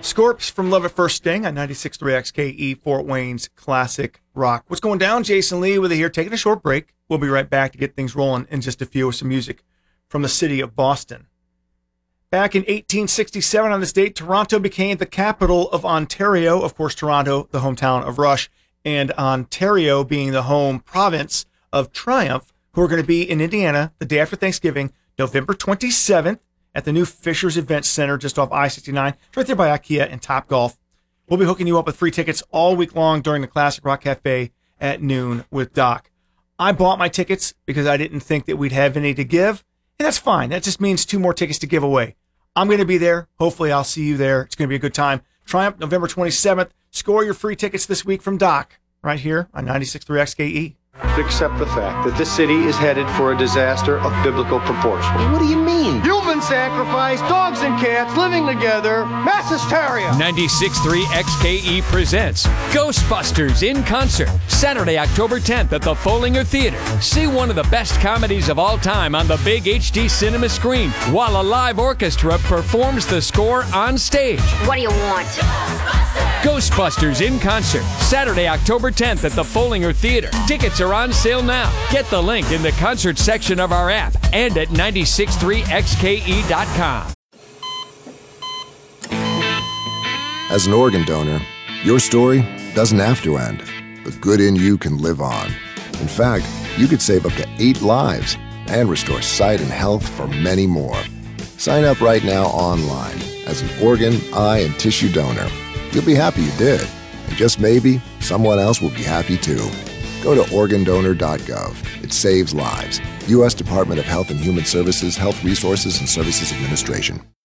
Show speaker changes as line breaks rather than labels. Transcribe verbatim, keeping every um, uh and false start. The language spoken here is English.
Scorps from Love at First Sting on ninety-six point three X K E, Fort Wayne's Classic Rock. What's going down? Jason Lee with it here, taking a short break. We'll be right back to get things rolling in just a few with some music from the city of Boston. Back in eighteen sixty-seven on this date, Toronto became the capital of Ontario. Of course, Toronto, the hometown of Rush, and Ontario being the home province of Triumph, who are going to be in Indiana the day after Thanksgiving, November twenty-seventh, at the new Fishers Event Center just off I sixty-nine. It's right there by IKEA and Topgolf. We'll be hooking you up with free tickets all week long during the Classic Rock Cafe at noon with Doc. I bought my tickets because I didn't think that we'd have any to give, and that's fine. That just means two more tickets to give away. I'm going to be there. Hopefully I'll see you there. It's going to be a good time. Triumph, November twenty-seventh. Score your free tickets this week from Doc right here on ninety-six point three X K E.
Accept the fact that this city is headed for a disaster of biblical proportions.
What do you mean?
Human sacrifice, dogs and cats living together, mass hysteria.
ninety-six point three X K E presents Ghostbusters in concert, Saturday, October tenth at the Follinger Theater. See one of the best comedies of all time on the big H D cinema screen, while a live orchestra performs the score on stage.
What do you want?
Ghostbusters in concert, Saturday, October tenth at the Follinger Theater. Tickets are on sale now. Get the link in the concert section of our app and at ninety-six point three X K E dot com.
As an organ donor, your story doesn't have to end. The good in you can live on. In fact, you could save up to eight lives and restore sight and health for many more. Sign up right now online as an organ, eye, and tissue donor. You'll be happy you did. And just maybe, someone else will be happy too. Go to organ donor dot gov. It saves lives. U S Department of Health and Human Services, Health Resources and Services Administration.